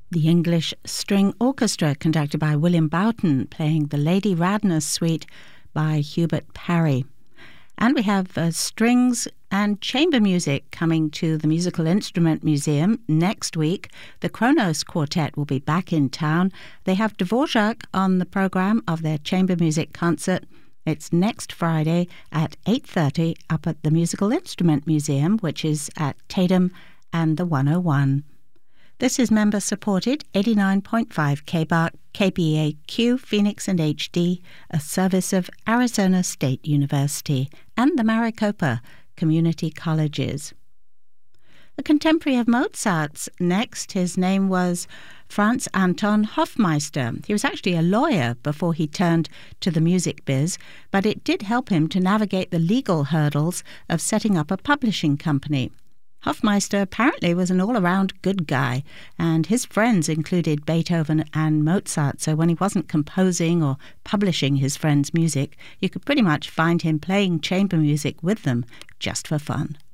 The English String Orchestra, conducted by William Boughton, playing the Lady Radnor Suite by Hubert Parry. And we have strings and chamber music coming to the Musical Instrument Museum next week. The Kronos Quartet will be back in town. They have Dvorak on the program of their chamber music concert. It's next Friday at 8:30 up at the Musical Instrument Museum, which is at Tatum and the 101. This is member-supported 89.5 KBAQ, Phoenix and HD, a service of Arizona State University and the Maricopa Community Colleges. A contemporary of Mozart's next. His name was Franz Anton Hofmeister. He was actually a lawyer before he turned to the music biz, but it did help him to navigate the legal hurdles of setting up a publishing company. Hofmeister apparently was an all-around good guy, and his friends included Beethoven and Mozart, so when he wasn't composing or publishing his friends' music, you could pretty much find him playing chamber music with them just for fun.